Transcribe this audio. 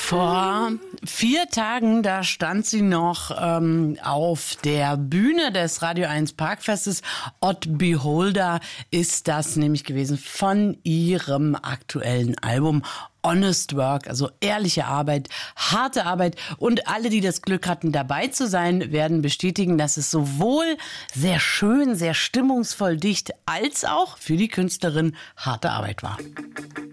Vor 4 Tagen, da stand sie noch auf der Bühne des Radio 1 Parkfestes. Odd Beholder ist das nämlich gewesen von ihrem aktuellen Album Honest Work, also ehrliche Arbeit, harte Arbeit. Und alle, die das Glück hatten, dabei zu sein, werden bestätigen, dass es sowohl sehr schön, sehr stimmungsvoll dicht, als auch für die Künstlerin harte Arbeit war.